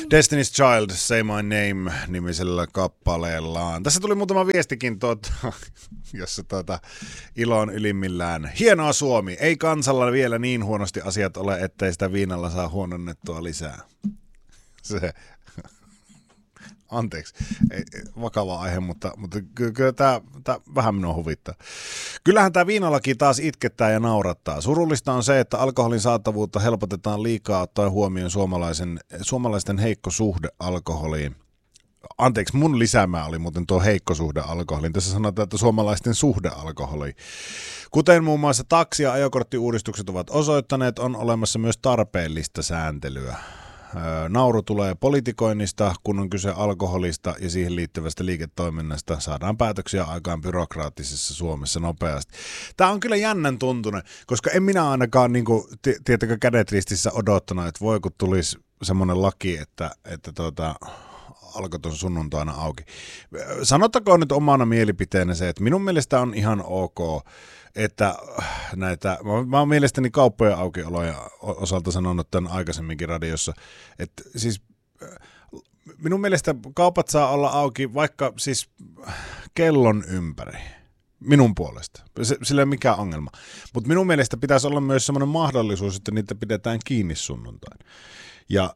Destiny's Child, Say My Name -nimisellä kappaleellaan. Tässä tuli muutama viestikin, jossa ilo on ylimmillään. Hienoa Suomi, ei kansalla vielä niin huonosti asiat ole, ettei sitä viinalla saa huononnettua lisää. Se... Anteeksi, ei, vakava aihe, mutta kyllä tämä vähän minua huvittaa. Kyllähän tämä viinalaki taas itkettää ja naurattaa. Surullista on se, että alkoholin saatavuutta helpotetaan liikaa ottaen huomioon suomalaisten heikko suhde alkoholiin. Anteeksi, mun lisämää oli muuten tuo heikko suhde alkoholiin. Tässä sanotaan, että suomalaisten suhde alkoholiin. Kuten muun muassa taksi- ja ajokorttiuudistukset ovat osoittaneet, on olemassa myös tarpeellista sääntelyä. Nauru tulee politikoinnista, kun on kyse alkoholista ja siihen liittyvästä liiketoiminnasta. Saadaan päätöksiä aikaan byrokraattisessa Suomessa nopeasti. Tämä on kyllä jännän tuntunen, koska en minä ainakaan tietäkö kädet ristissä odottanut, että voi kun tulisi semmoinen laki, että alkot on sunnuntaina auki. Sanottakoon nyt omana mielipiteenä se, että minun mielestä on ihan ok, että mä oon mielestäni kauppojen aukiolojen osalta sanonut tämän aikaisemminkin radiossa, että siis minun mielestä kaupat saa olla auki vaikka siis kellon ympäri. Minun puolesta. Sillä ei ole mikään ongelma. Mutta minun mielestä pitäisi olla myös semmoinen mahdollisuus, että niitä pidetään kiinni sunnuntain. Ja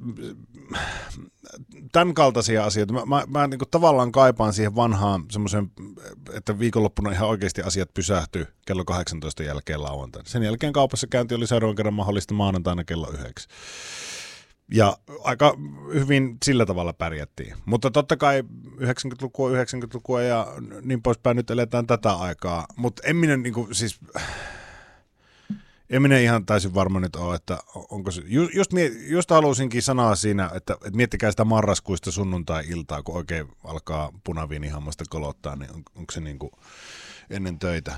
tämän kaltaisia asioita. Mä niin kuin tavallaan kaipaan siihen vanhaan semmoisen, että viikonloppuna ihan oikeasti asiat pysähtyy kello 18 jälkeen lauantaina. Sen jälkeen kaupassa käynti oli seuraavan kerran mahdollista maanantaina kello 9. Ja aika hyvin sillä tavalla pärjättiin. Mutta totta kai 90-lukua ja niin poispäin nyt eletään tätä aikaa. Mutta en minä ihan täysin varma nyt ole, että onko se, just halusinkin sanoa siinä, että miettikää sitä marraskuista sunnuntai-iltaa, kun oikein alkaa punaviinihammasta kolottaa, niin onko se niin kuin ennen töitä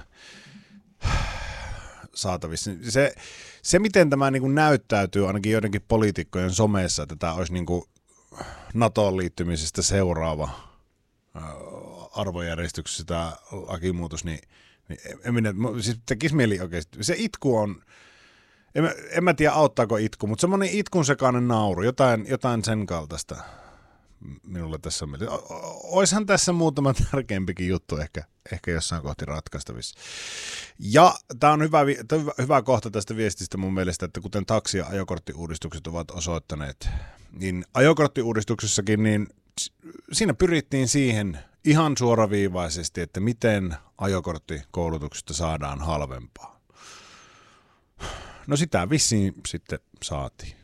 saatavissa. Se miten tämä niin kuin näyttäytyy ainakin joidenkin poliitikkojen somessa, että tämä olisi niin kuin NATOon liittymisestä seuraava arvojärjestyksessä tämä lakimuutos, niin siis tekisi mieli oikeasti. Se itku on, en mä tiedä auttaako itku, mutta semmoinen itkun sekainen nauru, jotain sen kaltaista minulle tässä on mieli. Oishan tässä muutama tärkeämpikin juttu ehkä jossain kohti ratkaistavissa. Ja tämä on hyvä kohta tästä viestistä mun mielestä, että kuten taksi- ja ajokorttiuudistukset ovat osoittaneet, niin ajokorttiuudistuksessakin niin siinä pyrittiin siihen ihan suoraviivaisesti, että miten ajokorttikoulutuksesta saadaan halvempaa. No sitä vissiin sitten saatiin.